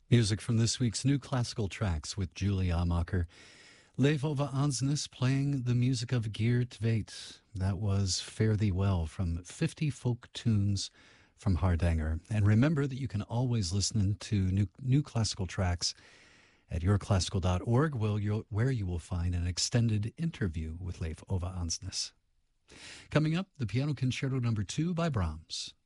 Music from this week's New Classical Tracks with Julie Amacher. Leif Ove Ansnes playing the music of Geert Weet. That was Fare Thee Well from 50 Folk Tunes from Hardanger. And remember that you can always listen to new classical tracks at yourclassical.org, where you will find an extended interview with Leif Ove Ansnes. Coming up, the Piano Concerto No. 2 by Brahms.